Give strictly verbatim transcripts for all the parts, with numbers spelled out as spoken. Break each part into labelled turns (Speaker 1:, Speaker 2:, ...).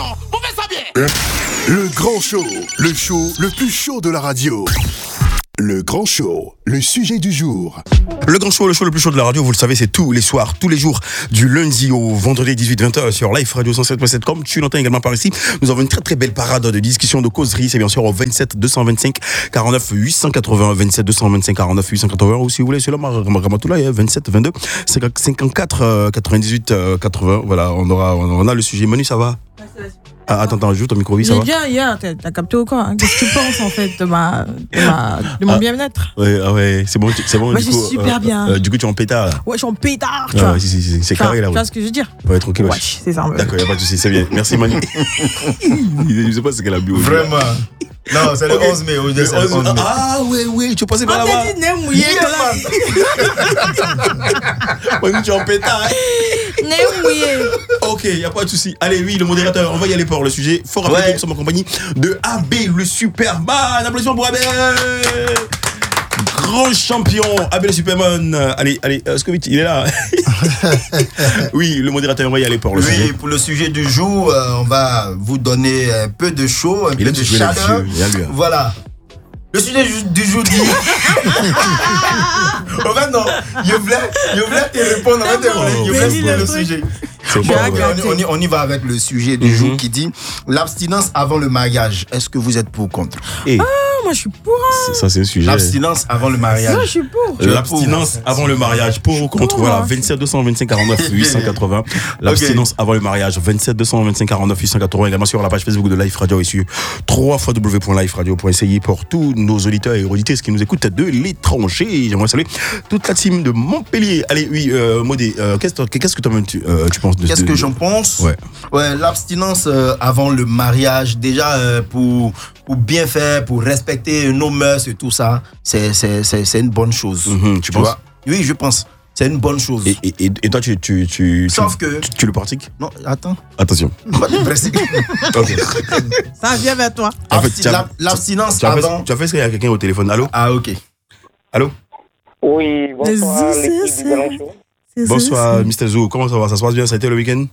Speaker 1: non, vous faites ça bien.
Speaker 2: Le grand show, le show le plus chaud de la radio. Le grand show, le sujet du jour.
Speaker 3: Le grand show, le show le plus chaud de la radio, vous le savez, c'est tous les soirs, tous les jours, du lundi au vendredi dix-huit vingt heures sur Live Radio cent sept point sept. Comme tu l'entends également par ici, nous avons une très très belle parade de discussion, de causerie. C'est bien sûr au vingt-sept deux cent vingt-cinq quarante-neuf huit cent quatre-vingts, vingt-sept deux cent vingt-cinq quarante-neuf huit cent quatre-vingts, ou si vous voulez, c'est là, Ramatoulaye, vingt-sept vingt-deux cinquante-quatre quatre-vingt-dix-huit quatre-vingts. Voilà, on aura, on a le sujet. Manu, ça va? Ah, attends, attends, joue ton micro, oui, ça va?
Speaker 4: Mais bien, hier, t'as, t'as capté ou quoi? Qu'est-ce que tu penses, en fait, de, ma, de, ma, de mon ah, bien-être?
Speaker 3: Ouais, ah ouais, c'est bon, c'est bon.
Speaker 4: Moi,
Speaker 3: du
Speaker 4: je
Speaker 3: coup,
Speaker 4: suis super
Speaker 3: euh,
Speaker 4: bien.
Speaker 3: Euh, du coup, tu es en pétard, là?
Speaker 4: Ouais, je suis en pétard, tu
Speaker 3: ah,
Speaker 4: vois.
Speaker 3: Ouais, si, si, si, c'est carré, là.
Speaker 4: Tu vois ce que je veux dire?
Speaker 3: Ouais, tranquille,
Speaker 4: ouais.
Speaker 3: Ouais,
Speaker 4: c'est ça.
Speaker 3: D'accord, y'a pas de soucis, c'est bien. Merci, Manu. Je sais pas ce qu'elle a bu.
Speaker 5: Vraiment. Non, c'est le okay. onze mai. Aujourd'hui, c'est le onze mai.
Speaker 3: Ah, ouais, ouais, tu es passé par là-bas.
Speaker 4: On t'a dit nez mouillé,
Speaker 3: ouais, mais tu es en pétard.
Speaker 4: Nez mouillé.
Speaker 3: Ok, y a pas de souci. Allez, oui, le modérateur, on va y aller pour le sujet. Fort rapide, ouais. Nous sommes en compagnie de A B, le Superman. Applaudissements pour A B. Grand champion, A B le Superman. Allez, allez, euh, Scovitch, il est là. Oui, le modérateur, on va y aller pour le
Speaker 5: oui,
Speaker 3: sujet.
Speaker 5: Oui, pour le sujet du jour, euh, on va vous donner un peu de chaud, un
Speaker 3: il
Speaker 5: peu de chaleur. Voilà. Le sujet du jour dit. En fait, non, je voulais, je voulais te répondre. En fait, je voulais répondre le sujet. Bon, ouais. on, y, on y va avec le sujet du mm-hmm. jour qui dit l'abstinence avant le mariage. Est-ce que vous êtes pour ou contre?
Speaker 4: Et ah, moi je suis pour.
Speaker 3: C'est, ça, c'est un sujet.
Speaker 5: L'abstinence avant le mariage.
Speaker 4: Moi je suis pour.
Speaker 3: L'abstinence pour. Avant le mariage. Pour ou contre? Voilà, vingt-sept deux cent vingt-cinq quarante-neuf huit cent quatre-vingts. L'abstinence okay. avant le mariage. vingt-sept deux cent vingt-cinq quarante-neuf huit cent quatre-vingts. Également sur la page Facebook de Live Radio et sur w w w point live radio point c i pour tous nos auditeurs et auditrices qui nous écoutent de l'étranger. J'aimerais saluer toute la team de Montpellier. Allez, oui, euh, Modé, euh, qu'est-ce, qu'est-ce que tu, euh, tu penses de
Speaker 5: Qu'est-ce
Speaker 3: de,
Speaker 5: que j'en pense?
Speaker 3: Ouais.
Speaker 5: Ouais, l'abstinence euh, avant le mariage, déjà euh, pour, pour bien faire, pour respecter nos mœurs et tout ça, c'est, c'est, c'est, c'est une bonne chose.
Speaker 3: Mm-hmm, tu, tu penses?
Speaker 5: Vois? Oui, je pense. C'est une bonne chose.
Speaker 3: Et, et, et toi, tu, tu, tu,
Speaker 5: Sauf
Speaker 3: tu,
Speaker 5: que...
Speaker 3: Tu, tu le pratiques?
Speaker 5: Non, attends.
Speaker 3: Attention.
Speaker 5: Okay.
Speaker 4: Ça vient vers toi.
Speaker 3: En fait,
Speaker 5: Absti- la, l'abstinence
Speaker 3: tu as,
Speaker 5: avant...
Speaker 3: fait, tu as fait ce qu'il y a quelqu'un au téléphone. Allô?
Speaker 5: Ah, ok.
Speaker 3: Allô?
Speaker 6: Oui, bonsoir, l'équipe du Grand Show.
Speaker 3: Bonsoir, mister Zou. Comment ça va? Ça se passe bien? Ça a été le week-end?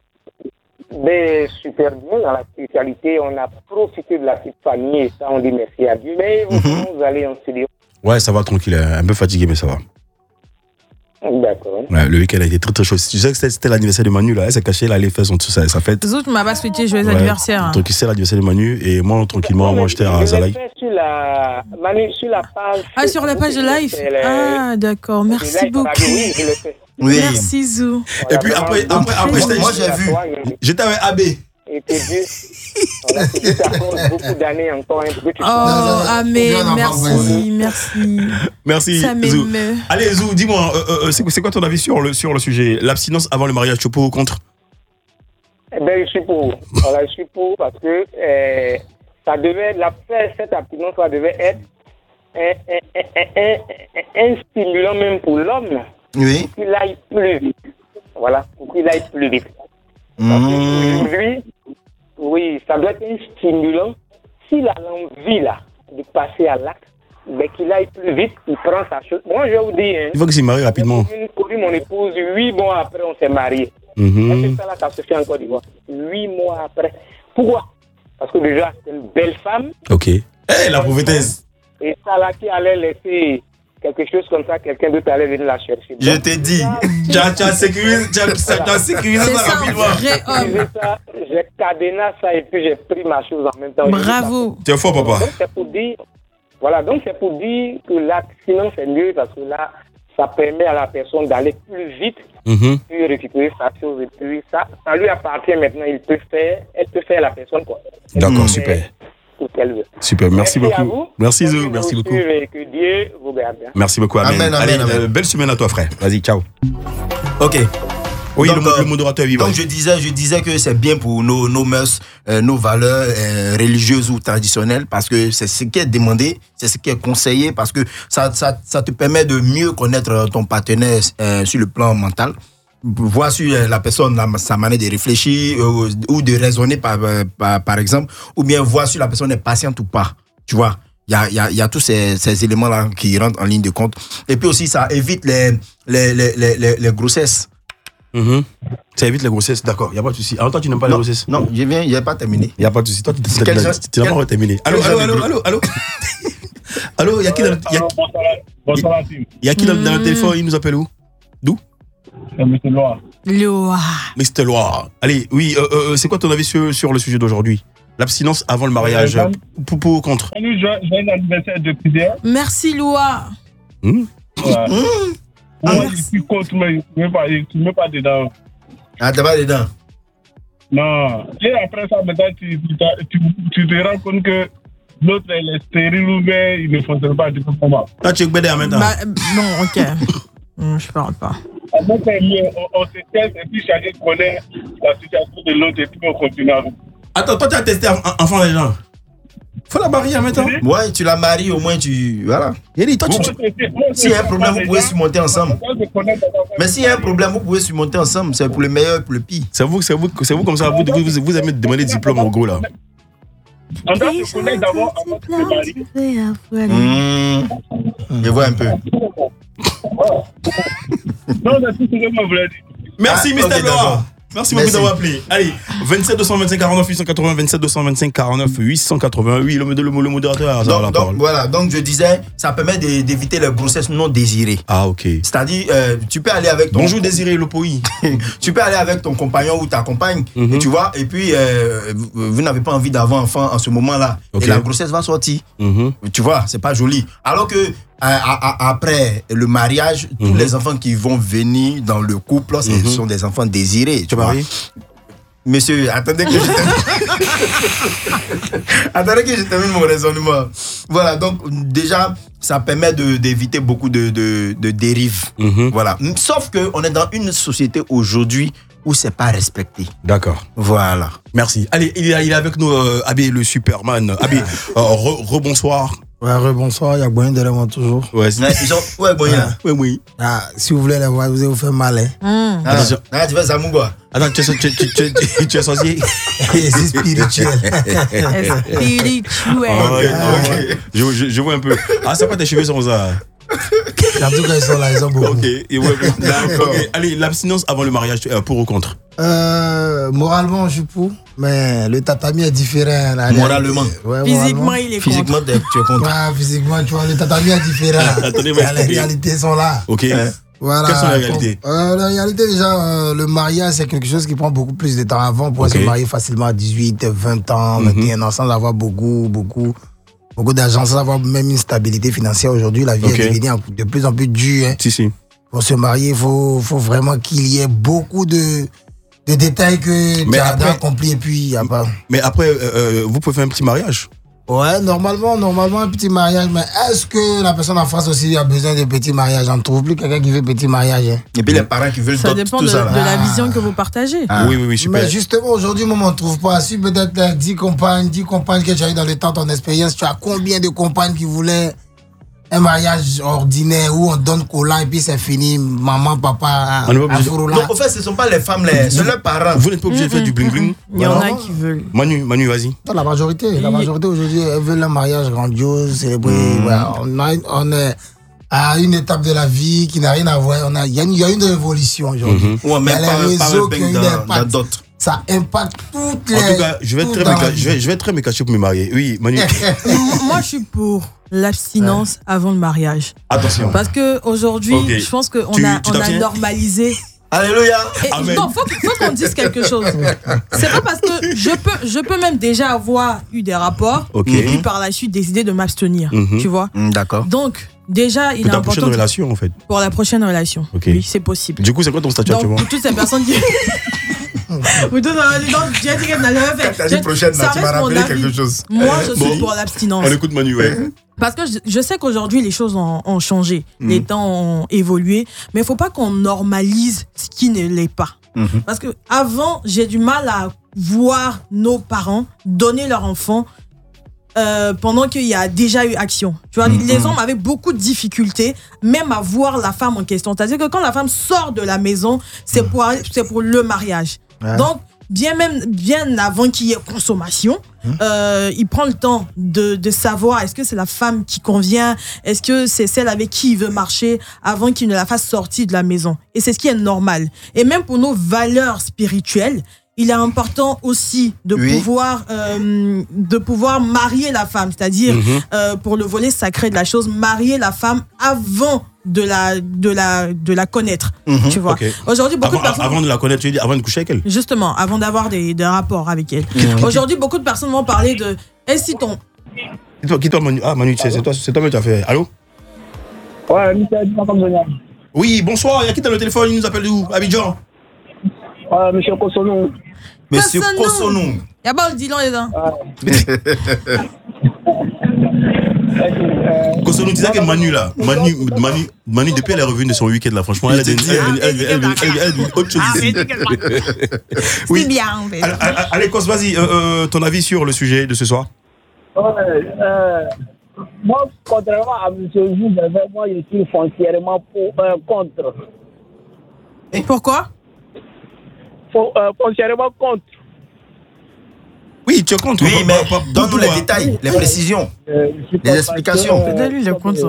Speaker 6: Mais super bien. Dans la spiritualité, on a profité de la petite famille et ça, on dit merci à Dieu. Mais vous, mm-hmm. vous allez en studio?
Speaker 3: Ouais, ça va tranquille. Un peu fatigué, mais ça va.
Speaker 6: D'accord.
Speaker 3: Ouais, le week-end a été très très chaud. Tu sais que c'était, c'était l'anniversaire de Manu, là. Elle s'est cachée, là, elle fait son, sa, sa fête.
Speaker 4: Zou, tu m'as pas souhaité joyeux ouais, anniversaire.
Speaker 3: Donc, c'est l'anniversaire de Manu et moi, tranquillement, non, moi, j'étais à Zalaï.
Speaker 6: Sur la... Manu, sur la page.
Speaker 4: Ah, sur la page de live? Ah, d'accord. Merci beaucoup.
Speaker 6: Oui, je le fais.
Speaker 5: Oui.
Speaker 4: Merci, Zou.
Speaker 3: Et puis après, après, après, j'étais,
Speaker 5: moi, j'ai vu.
Speaker 3: J'étais avec A B.
Speaker 6: Et que Dieu, on a fait ça beaucoup d'années encore. Hein, que tu
Speaker 4: oh, Amen, merci, merci.
Speaker 3: Merci,
Speaker 4: ça
Speaker 3: Zou. Allez, Zou, dis-moi, euh, euh, c'est, c'est quoi ton avis sur le, sur le sujet? L'abstinence avant le mariage, tu es pour ou contre?
Speaker 6: Eh bien, je suis pour. Voilà, je suis pour parce que euh, ça devait, la, cette abstinence, ça devait être un, un, un, un, un stimulant même pour l'homme. Là,
Speaker 5: oui.
Speaker 6: Pour qu'il aille plus vite. Voilà, pour qu'il aille plus vite. Parce
Speaker 5: mmh.
Speaker 6: qu'aujourd'hui, oui, ça doit être un stimulant. S'il a l'envie là, de passer à l'acte, ben, qu'il aille plus vite, il prend sa chose. Moi, je vais vous dire. Hein,
Speaker 3: il faut qu'il se marie rapidement.
Speaker 6: J'ai connu mon épouse, huit mois après, on s'est mariés.
Speaker 3: Mmh.
Speaker 6: C'est ça là, ça se fait en Côte d'Ivoire. Huit mois après. Pourquoi? Parce que déjà, c'est une belle femme.
Speaker 3: Ok. Eh, hey, la prophétesse.
Speaker 6: Et ça là qui allait laisser quelque chose comme ça, quelqu'un d'autre allait venir la chercher.
Speaker 5: Je t'ai dit.
Speaker 3: Tu as sécurisé ça rapidement.
Speaker 6: Ça, j'ai cadené ça et puis j'ai pris ma chose en même temps.
Speaker 4: Bravo.
Speaker 3: Tu es fort, papa.
Speaker 6: Donc c'est pour dire, voilà, donc c'est pour dire que là, sinon c'est mieux parce que là, ça permet à la personne d'aller plus vite, mm-hmm. puis récupérer sa chose et puis ça, ça lui appartient maintenant. Il peut faire, elle peut faire la personne quoi. Elle
Speaker 3: d'accord, super. Super, merci, merci beaucoup. Merci Zou, merci beaucoup.
Speaker 6: Et que Dieu vous garde.
Speaker 3: Merci beaucoup, amen.
Speaker 5: Amen,
Speaker 3: Allez,
Speaker 5: amen, amen.
Speaker 3: Euh, belle semaine à toi, frère. Vas-y, ciao.
Speaker 5: Ok.
Speaker 3: Oui,
Speaker 5: donc,
Speaker 3: le,
Speaker 5: euh,
Speaker 3: le modérateur vivant.
Speaker 5: Donc je disais, je disais que c'est bien pour nos, nos mœurs, euh, nos valeurs euh, religieuses ou traditionnelles, parce que c'est ce qui est demandé, c'est ce qui est conseillé, parce que ça, ça, ça te permet de mieux connaître ton partenaire euh, sur le plan mental. Voir sur la personne la, sa manière de réfléchir euh, ou de raisonner par, par, par exemple, ou bien voir si la personne est patiente ou pas. Tu vois, il y a, y, a, y a tous ces, ces éléments-là qui rentrent en ligne de compte. Et puis aussi, ça évite les, les, les, les, les grossesses.
Speaker 3: Mm-hmm. Ça évite les grossesses, d'accord, il n'y a pas de souci. Alors toi, tu n'aimes pas
Speaker 5: non,
Speaker 3: les grossesses?
Speaker 5: Non, je viens, il n'y a pas terminé.
Speaker 3: Il n'y a pas de souci. Toi, tu
Speaker 5: Quel
Speaker 3: n'as
Speaker 5: genre-
Speaker 3: pas encore terminé. Allô,
Speaker 5: quel
Speaker 3: allô,
Speaker 5: genre de
Speaker 3: allô,
Speaker 5: groupe?
Speaker 3: allô, allô. Allô, il y a qui dans le, il y a-
Speaker 1: Bonsoir la team.
Speaker 3: il y a qui dans, dans le téléphone? Il nous appelle où? D'où?
Speaker 1: C'est M. Loa.
Speaker 4: Loa.
Speaker 3: mister Loire. Allez, oui, euh, euh, c'est quoi ton avis sur, sur le sujet d'aujourd'hui? L'abstinence avant le mariage,
Speaker 1: Euh,
Speaker 3: pour, pour ou contre?
Speaker 1: Salut, je- j'ai un anniversaire de plusieurs.
Speaker 4: Merci, Loa.
Speaker 3: Hmm?
Speaker 1: Voilà.
Speaker 4: Ah,
Speaker 1: Moi,
Speaker 4: merci.
Speaker 1: je suis contre, mais tu ne mets pas, tu mets pas dedans.
Speaker 5: Ah, t'es pas dedans.
Speaker 1: Non. Et après ça, maintenant, tu, tu, t'as- tu, tu te rends compte que l'autre, elle est stérile ou bien il ne fonctionne pas du tout pour moi.
Speaker 3: Toi, tu es bédé en même temps.
Speaker 4: Bah, euh, non, ok. Hum, Je parle pas.
Speaker 1: Donc, c'est mieux, on, on se teste et puis chacun connaît la situation de l'autre et puis on continue avec.
Speaker 3: Attends, toi, tu as testé en- en- enfant des gens. Faut la marier en même temps.
Speaker 5: Ouais, tu la maries, au moins tu. Voilà.
Speaker 3: Il dit, toi, tu.
Speaker 1: Moi,
Speaker 3: tu-
Speaker 1: c'est- moi,
Speaker 5: S'il y a un
Speaker 1: c'est
Speaker 5: problème,
Speaker 1: pas
Speaker 5: vous
Speaker 1: des
Speaker 5: pouvez
Speaker 1: gens.
Speaker 5: surmonter ensemble.
Speaker 1: Moi, je connais d'abord-
Speaker 5: Mais s'il y a un problème, vous pouvez surmonter ensemble. C'est pour le meilleur et pour le pire.
Speaker 3: C'est vous, c'est vous, c'est vous comme ça, vous, vous, vous, vous aimez demander diplôme en gros là.
Speaker 1: On doit se connaître d'abord avant de se marier.
Speaker 5: Mmh. Je vois un peu.
Speaker 1: Non, c'est tout ce que moi voulais dire.
Speaker 3: Merci,
Speaker 5: Ah,
Speaker 3: mister
Speaker 5: ok,
Speaker 3: Loire.
Speaker 5: d'accord.
Speaker 3: Merci beaucoup
Speaker 5: Merci.
Speaker 3: d'avoir appelé. Allez, vingt-sept deux cent vingt-cinq quarante-neuf huit cent quatre-vingts, vingt-sept deux cent vingt-cinq quarante-neuf huit cent quatre-vingt-huit. Le, le, le modérateur a la
Speaker 5: Donc, donc,
Speaker 3: parole.
Speaker 5: voilà, donc je disais, ça permet de- d'éviter les grossesses non désirées.
Speaker 3: Ah, ok.
Speaker 5: C'est-à-dire, euh, tu peux aller avec ton.
Speaker 3: Bonjour Désiré Lopoï.
Speaker 5: Tu peux aller avec ton compagnon ou ta compagne,
Speaker 3: Mhm.
Speaker 5: tu vois, et puis euh, vous, vous n'avez pas envie d'avoir enfant en ce moment-là.
Speaker 3: Ok.
Speaker 5: Et la grossesse va sortir.
Speaker 3: Mhm.
Speaker 5: Tu vois, c'est pas joli. Alors que à- à- à- après le mariage, tous
Speaker 3: Mhm.
Speaker 5: les enfants qui vont venir dans le couple, ce
Speaker 3: Mhm.
Speaker 5: sont des enfants désirés.
Speaker 3: Tu
Speaker 5: Tu
Speaker 3: es
Speaker 5: vois.
Speaker 3: marié?
Speaker 5: Monsieur, attendez que je termine. attendez que je termine mon raisonnement. Voilà, donc déjà, ça permet de- d'éviter beaucoup de, de, de dérives.
Speaker 3: Mhm.
Speaker 5: Voilà. Sauf qu'on est dans une société aujourd'hui où c'est pas respecté.
Speaker 3: D'accord.
Speaker 5: Voilà.
Speaker 3: Merci. Allez, il est, il est avec nous, euh, Abé le Superman. Abé, euh, re- rebonsoir.
Speaker 7: Ouais, rebonsoir, il y a Boyen derrière moi toujours.
Speaker 3: Ouais, c'est-
Speaker 5: Ouais, ils sont- ouais, bon, il y a.
Speaker 3: ouais, oui.
Speaker 7: Ah, si vous voulez les voir, vous allez vous faire mal. Hein.
Speaker 4: Hum.
Speaker 5: Ah,
Speaker 3: Attention.
Speaker 5: ah, tu vas Zamouba.
Speaker 3: Attends, tu es, tu, tu, tu, tu, tu es sorcier?
Speaker 7: C'est spirituel.
Speaker 4: Spirituel.
Speaker 3: Ah, ouais, ok. Je, je, je vois un peu. Ah, c'est pas tes cheveux sont ça.
Speaker 7: En tout cas, ils sont là, ils sont beaucoup.
Speaker 3: Ok, et ouais, ouais, d'accord. Ok. Allez, l'abstinence avant le mariage, euh, pour ou contre?
Speaker 7: Euh, moralement, je suis pour, mais le tatami est différent. Là.
Speaker 5: Moralement.
Speaker 7: Ouais,
Speaker 4: Physiquement,
Speaker 7: moralement.
Speaker 4: il est contre.
Speaker 5: Physiquement, t'es- tu es contre.
Speaker 7: Ouais, physiquement, tu vois, le tatami est différent.
Speaker 3: Attendez,
Speaker 7: Et
Speaker 3: mais-
Speaker 7: les réalités sont là.
Speaker 3: Ok.
Speaker 7: Voilà.
Speaker 3: Quelles sont les réalités?
Speaker 7: Euh, La réalité, déjà, euh, le mariage, c'est quelque chose qui prend beaucoup plus de temps. Avant, on pouvait
Speaker 3: Ok.
Speaker 7: se marier facilement à dix-huit, vingt ans,
Speaker 3: Mhm.
Speaker 7: vingt et un ans, sans avoir beaucoup, beaucoup, beaucoup d'argent, sans avoir même une stabilité financière. Aujourd'hui, la vie
Speaker 3: Ok.
Speaker 7: est devenue en- de plus en plus dure. Hein.
Speaker 3: Si, si.
Speaker 7: Pour se marier, il faut, faut vraiment qu'il y ait beaucoup de, de détails que
Speaker 3: Mais
Speaker 7: tu as
Speaker 3: après-
Speaker 7: accompli et puis il n'y a pas.
Speaker 3: Mais après, euh, euh, vous pouvez faire un petit mariage.
Speaker 7: Ouais, normalement, normalement, un petit mariage. Mais est-ce que la personne en face aussi a besoin de petit mariage? On ne trouve plus quelqu'un qui veut petit mariage. Hein.
Speaker 5: Et puis les parents qui veulent
Speaker 4: Ça
Speaker 5: dot,
Speaker 4: dépend
Speaker 5: tout
Speaker 4: de,
Speaker 5: ça.
Speaker 4: de
Speaker 5: Là.
Speaker 4: la
Speaker 7: Ah.
Speaker 4: vision que vous partagez.
Speaker 5: Ah.
Speaker 3: Oui, oui, oui, super.
Speaker 7: Mais justement, aujourd'hui, moi, on ne trouve pas. Si peut-être euh, dix compagnes, dix compagnes que tu as eu dans le temps, ton expérience, tu as combien de compagnes qui voulaient un mariage ordinaire où on donne collant et puis c'est fini, maman, papa,
Speaker 3: On n'est pas obligé de-
Speaker 7: Afrola.
Speaker 5: Non, en fait, ce ne sont pas les femmes, les, c'est leurs parents.
Speaker 3: Vous n'êtes pas obligé de faire du bling bling.
Speaker 4: Il y en
Speaker 7: Voilà.
Speaker 4: a qui veulent.
Speaker 3: Manu, Manu, vas-y.
Speaker 7: Non, la majorité, la majorité aujourd'hui, elles veulent un mariage grandiose, célébré. Voilà. On, a, on est à une étape de la vie qui n'a rien à voir. On a, il y a une, il y a une révolution aujourd'hui.
Speaker 5: Ou même
Speaker 7: Il y a
Speaker 5: pas
Speaker 7: les
Speaker 5: un pas un
Speaker 7: réseaux qui ont
Speaker 5: bang
Speaker 7: eu
Speaker 5: dans,
Speaker 7: l'impact.
Speaker 5: dans d'autres.
Speaker 7: Ça impacte toutes les.
Speaker 3: En tout cas, je vais, être
Speaker 7: tout
Speaker 3: très
Speaker 7: dans
Speaker 3: me
Speaker 7: la
Speaker 3: ca- je, vais,
Speaker 7: vie.
Speaker 3: je vais très me cacher pour me marier. Oui, Manu.
Speaker 4: Moi, je suis pour l'abstinence avant le mariage.
Speaker 3: Attention.
Speaker 4: Parce que aujourd'hui,
Speaker 3: Ok.
Speaker 4: je pense qu'on
Speaker 3: Tu-
Speaker 4: a,
Speaker 3: tu
Speaker 4: on a
Speaker 3: t'abstiens
Speaker 4: normalisé.
Speaker 5: Alléluia.
Speaker 4: Et
Speaker 3: Amen.
Speaker 4: non, faut, faut qu'on dise quelque chose. C'est pas parce que je peux, je peux même déjà avoir eu des rapports
Speaker 3: Ok.
Speaker 4: et puis par la suite décider de m'abstenir.
Speaker 3: Mhm.
Speaker 4: Tu vois.
Speaker 5: Hmm, D'accord.
Speaker 4: Donc déjà, il
Speaker 3: Pour
Speaker 4: est
Speaker 3: ta prochaine
Speaker 4: important que-
Speaker 3: relation, en fait.
Speaker 4: pour la prochaine relation.
Speaker 3: Ok.
Speaker 4: Oui, c'est possible.
Speaker 3: Du coup, c'est quoi ton statut
Speaker 4: Donc
Speaker 3: actuellement?
Speaker 4: pour toutes ces personnes qui Vous tous, euh, donc, j'ai dit qu'elle n'a jamais fait.
Speaker 5: Quand t'as dit
Speaker 4: Je-
Speaker 5: prochaine,
Speaker 4: ça
Speaker 5: là, tu m'as
Speaker 4: reste mon
Speaker 5: rappelé
Speaker 4: avis.
Speaker 5: quelque chose.
Speaker 4: Moi, je suis
Speaker 3: Bon.
Speaker 4: pour l'abstinence.
Speaker 3: On écoute Manu, ouais.
Speaker 4: Parce que je, je sais qu'aujourd'hui, les choses ont, ont changé. Les temps ont évolué. Mais il ne faut pas qu'on normalise ce qui ne l'est pas. Parce que avant, j'ai du mal à voir nos parents donner leur enfant euh, pendant qu'il y a déjà eu action. Tu vois, les hommes avaient beaucoup de difficultés, même à voir la femme en question. C'est-à-dire que quand la femme sort de la maison, c'est pour, c'est pour le mariage.
Speaker 7: Ouais.
Speaker 4: Donc, bien même bien avant qu'il y ait consommation. Euh, il prend le temps de, de savoir est-ce que c'est la femme qui convient, est-ce que c'est celle avec qui il veut marcher avant qu'il ne la fasse sortir de la maison. Et c'est ce qui est normal. Et même pour nos valeurs spirituelles, il est important aussi de oui. pouvoir euh, de pouvoir marier la femme, c'est-à-dire mm-hmm. euh, pour le volet sacré de la chose, marier la femme avant de la de la de la connaître, mm-hmm. tu vois. Okay. Aujourd'hui, beaucoup
Speaker 3: avant,
Speaker 4: de personnes
Speaker 3: avant de la connaître, tu veux dire avant de coucher avec elle.
Speaker 4: Justement, avant d'avoir des, des rapports avec elle. Mm-hmm. Aujourd'hui, beaucoup de personnes vont parler de est-ce si ton
Speaker 3: Qui toi, qui toi Manu Ah Manu, c'est, c'est toi, c'est toi qui as fait. Allô.
Speaker 8: Ouais, Michel,
Speaker 3: oui, bonsoir. Il y a qui dans le téléphone? Il nous appelle d'où? Abidjan.
Speaker 8: Ah, monsieur Kosonou.
Speaker 5: Monsieur Kosonou.
Speaker 4: Il y a pas le Dylan dedans.
Speaker 3: Kosonou disait que Manu là, Manu, Manu, Manu depuis elle est revenue de son week-end là, franchement, elle a des, elle a autre chose ici.
Speaker 4: Oui. C'est bien.
Speaker 3: Allez, Kos, vas-y, ton avis sur le sujet de ce soir.
Speaker 8: Ouais, euh, moi, contrairement à M. Jou, moi, je suis foncièrement pour, euh, contre.
Speaker 4: Et pourquoi?
Speaker 8: Faut, euh, foncièrement contre.
Speaker 3: Oui, tu es contre.
Speaker 5: Oui, mais donne-nous les détails, les précisions, euh, les explications.
Speaker 4: C'est lui, il est contre ça.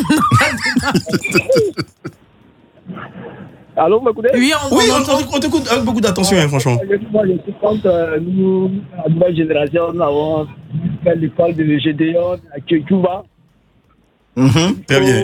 Speaker 8: Allô, vous m'écoutez?
Speaker 4: Oui, on,
Speaker 3: oui,
Speaker 4: on,
Speaker 3: on, on, on t'écoute avec beaucoup d'attention, hein, franchement.
Speaker 8: Moi, je suis contre euh, nous, la nouvelle génération, nous avons fait l'école de Gédéon à Cuba.
Speaker 3: Mm-hmm, très bien.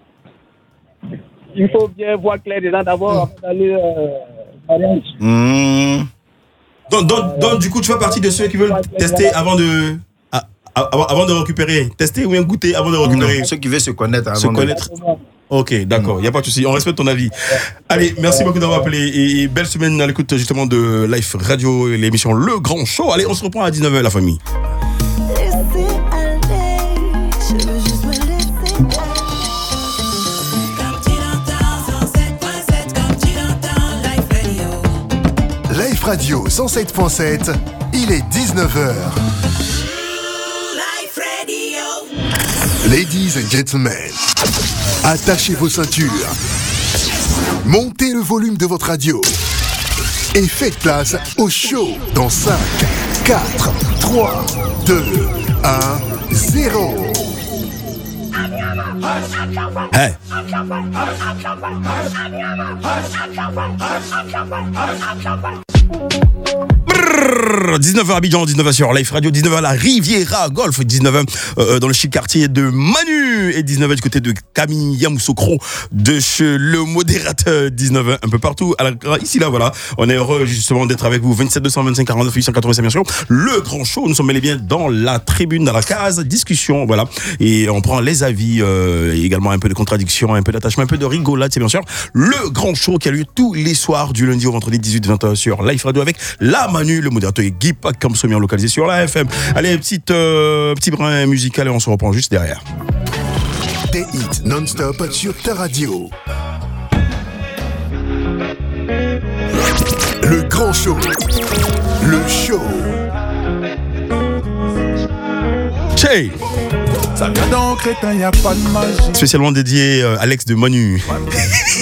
Speaker 8: Il faut bien voir clair dedans d'abord avant d'aller euh, mariage.
Speaker 3: Mmh. Donc, donc, euh, donc, du coup, tu fais partie de ceux qui veulent tester avant de, à, avant, avant de récupérer. Tester ou bien goûter avant de récupérer.
Speaker 5: Non, ceux qui veulent se connaître avant
Speaker 3: se de connaître. Ok, d'accord, il n'y a pas de souci. On respecte ton avis. Allez, merci beaucoup d'avoir appelé et belle semaine à l'écoute justement de Life Radio et l'émission Le Grand Show. Allez, on se reprend à dix-neuf heures, la famille.
Speaker 2: Life Radio cent sept point sept, il est dix-neuf heures. Ladies and gentlemen, attachez vos ceintures, montez le volume de votre radio et faites place au show dans cinq, quatre, trois, deux, un, zéro.
Speaker 3: Hey. Brrr, dix-neuf heures Abidjan, dix-neuf heures sur Life Radio, dix-neuf heures la Riviera Golf, dix-neuf heures euh, dans le chic quartier de Manu et dix-neuf heures du côté de Camille Yamoussoukro de chez le modérateur, dix-neuf heures un peu partout. Alors, ici là, voilà, on est heureux justement d'être avec vous. vingt-sept deux cent vingt-cinq quarante-neuf huit cent quatre-vingt-cinq bien sûr. Le Grand Show, nous sommes bel et bien dans la tribune, dans la case discussion, voilà, et on prend les avis, euh, et également un peu de contradiction, un peu d'attachement, un peu de rigolade, c'est bien sûr. Le Grand Show qui a lieu tous les soirs du lundi au vendredi dix-huit vingt heures sur Life Radio avec la Manu, le modérateur Guy Pac comme sommier localisé sur la F M. Allez, petite, euh, petit brin musical et on se reprend juste derrière.
Speaker 2: Des hits non-stop sur ta radio. Le Grand Show. Le show.
Speaker 3: Che. Spécialement dédié à Alex de Manu.